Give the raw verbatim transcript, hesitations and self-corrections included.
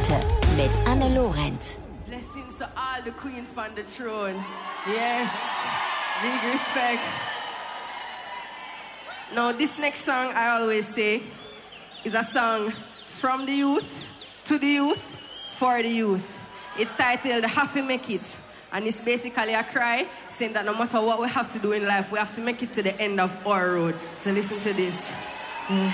Worte mit Anne Lorenz. Blessings to all the queens on the throne. Yes, big respect. Now, this next song, I always say, is a song from the youth, to the youth, for the youth. It's titled Have to Make It. And it's basically a cry saying that no matter what we have to do in life, we have to make it to the end of our road. So listen to this. Mm.